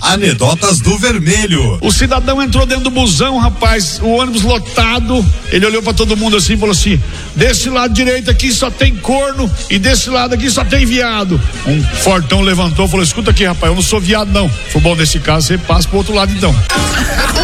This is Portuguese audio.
Anedotas do Vermelho. O cidadão entrou dentro do busão, rapaz, o ônibus lotado, ele olhou pra todo mundo assim e falou assim: desse lado direito aqui só tem corno e desse lado aqui só tem viado. Um fortão levantou e falou: escuta aqui, rapaz, eu não sou viado não. Foi bom, nesse caso você passa pro outro lado então.